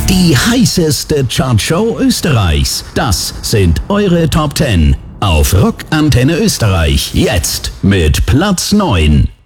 Die heißeste Chartshow Österreichs. Das sind eure Top 10 auf Rock Antenne Österreich. Jetzt mit Platz 9.